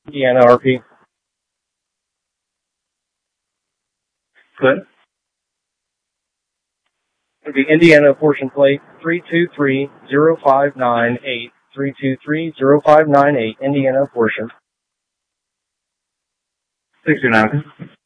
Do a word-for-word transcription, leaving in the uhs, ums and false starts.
Indiana R P. Good. It'll be Indiana portion plate three two three zero five nine eight. three two three zero five nine eight, Indiana portion. sixty-nine.